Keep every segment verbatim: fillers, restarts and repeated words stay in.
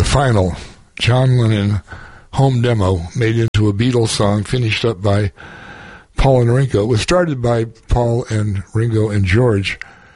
final John Lennon home demo made into a Beatles song, finished up by Paul and Ringo. It was started by Paul and Ringo and George,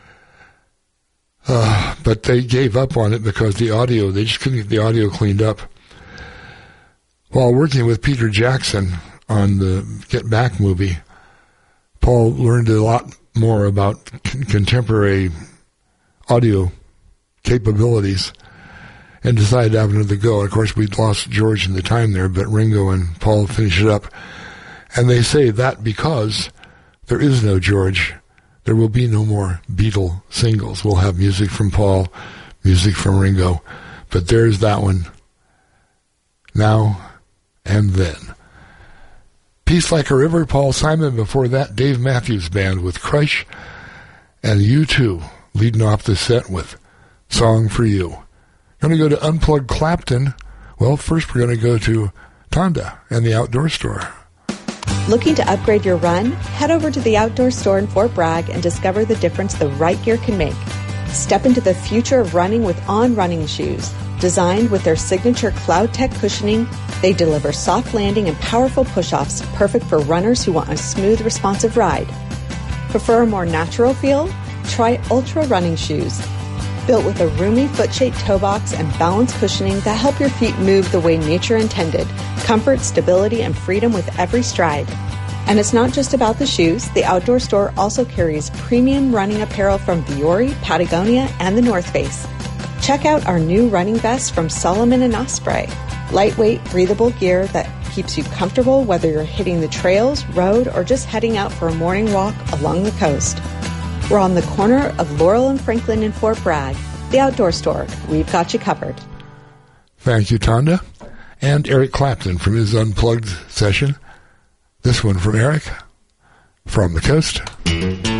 uh, but they gave up on it because the audio, they just couldn't get the audio cleaned up. While working with Peter Jackson on the Get Back movie, Paul learned a lot more about c- contemporary audio capabilities and decided to have another go. And of course, we'd lost George in the time there, but Ringo and Paul finished it up. And they say that because there is no George, there will be no more Beatle singles. We'll have music from Paul, music from Ringo, but there's that one, Now and Then. Peace Like a River, Paul Simon. Before that, Dave Matthews Band with Crush, and U two leading off the set with Song for You. Going to go to Unplugged Clapton. Well, first we're going to go to Tonda and the Outdoor Store. Looking to upgrade your run? Head over to the Outdoor Store in Fort Bragg and discover the difference the right gear can make. Step into the future of running with On running shoes. Designed with their signature Cloud Tech cushioning, they deliver soft landing and powerful push-offs, perfect for runners who want a smooth, responsive ride. Prefer a more natural feel? Try Ultra running shoes. Built with a roomy foot-shaped toe box and balanced cushioning that help your feet move the way nature intended. Comfort, stability, and freedom with every stride. And it's not just about the shoes. The Outdoor Store also carries premium running apparel from Vuori, Patagonia, and the North Face. Check out our new running vests from Salomon and Osprey. Lightweight, breathable gear that keeps you comfortable whether you're hitting the trails, road, or just heading out for a morning walk along the coast. We're on the corner of Laurel and Franklin in Fort Bragg. The Outdoor Store. We've got you covered. Thank you, Tonda. And Eric Clapton from his Unplugged session. This one from Eric, From the Coast.